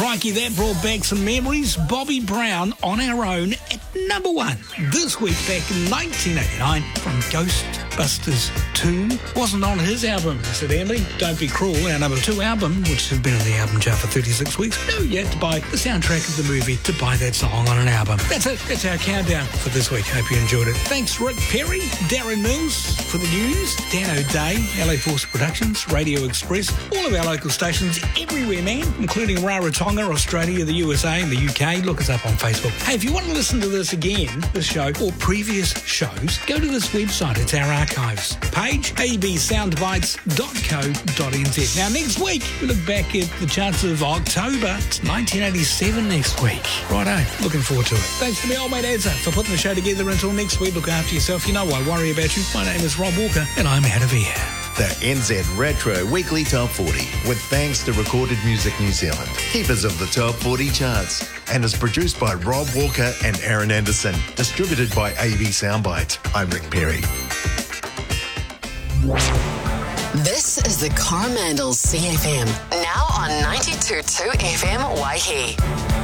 Crikey, that brought back some memories. Bobby Brown, On Our Own, at number 1. This week, back in 1989, from Ghostbusters 2. Wasn't on his album, said Emily. Don't Be Cruel, our number 2 album, which has been on the album chart for 36 weeks. No, you have to buy the soundtrack of the movie to buy that song on an album. That's it. That's our countdown for this week. Hope you enjoyed it. Thanks, Rick Perry, Darren Mills for the news, Dan O'Day, LA Force Productions, Radio Express, all of our local stations everywhere, man, including Rarotonga, Australia, the USA and the UK. Look us up on Facebook. Hey, if you want to listen to this again, this show, or previous shows, go to this website. It's our archives page, absoundbites.co.nz. Now, next week, we look back at the charts of October. It's 1987 next week. Righto, looking forward to it. Thanks to me old mate Azza for putting the show together. Until next week, look after yourself. You know I worry about you. My name is Rob Walker, and I'm out of here. The NZ Retro Weekly Top 40, with thanks to Recorded Music New Zealand, keepers of the Top 40 charts, and is produced by Rob Walker and Aaron Anderson, distributed by AB Soundbite. I'm Rick Perry. This is the Coromandel CFM, now on 92.2 FM Waihi.